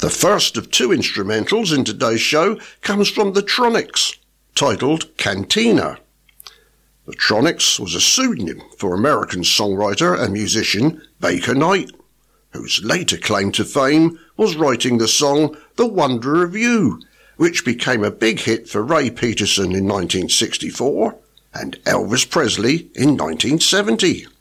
The first of two instrumentals in today's show comes from the Tronics, titled Cantina. The Tronics was a pseudonym for American songwriter and musician Baker Knight, whose later claim to fame was writing the song The Wonder of You, which became a big hit for Ray Peterson in 1964 and Elvis Presley in 1970.